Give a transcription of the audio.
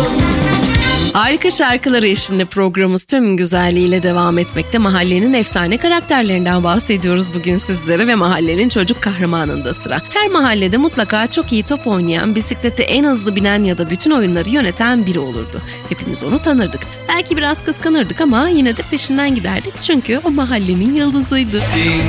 Harika şarkıları eşliğinde programımız tüm güzelliğiyle devam etmekte. Mahallenin efsane karakterlerinden bahsediyoruz bugün sizlere ve mahallenin çocuk kahramanında sıra. Her mahallede mutlaka çok iyi top oynayan, bisiklete en hızlı binen ya da bütün oyunları yöneten biri olurdu. Hepimiz onu tanırdık. Belki biraz kıskanırdık ama yine de peşinden giderdik çünkü o mahallenin yıldızıydı.